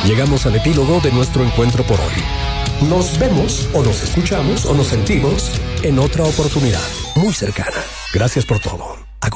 Llegamos al epílogo de nuestro encuentro por hoy. Nos vemos, o nos escuchamos, o nos sentimos en otra oportunidad muy cercana. Gracias por todo.